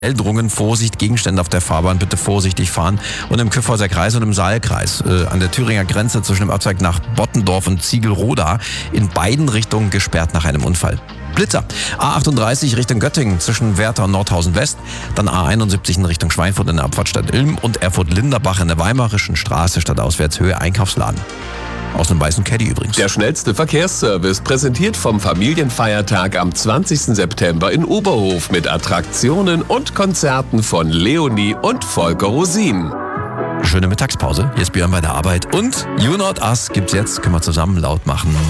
Drungen, Vorsicht, Gegenstände auf der Fahrbahn, bitte vorsichtig fahren. Und im Kyffhäuser Kreis und im Saalkreis, an der Thüringer Grenze zwischen dem Abzweig nach Bottendorf und Ziegelroda, in beiden Richtungen gesperrt nach einem Unfall. Blitzer. A38 Richtung Göttingen zwischen Werther und Nordhausen West, dann A71 in Richtung Schweinfurt in der Abfahrtstadt Ilm und Erfurt-Linderbach in der Weimarischen Straße stadtauswärts Höhe Einkaufsladen. Aus einem weißen Caddy übrigens. Der schnellste Verkehrsservice, präsentiert vom Familienfeiertag am 20. September in Oberhof mit Attraktionen und Konzerten von Leonie und Volker Rosin. Schöne Mittagspause. Hier ist Björn bei der Arbeit und You Not Us gibt's jetzt. Können wir zusammen laut machen.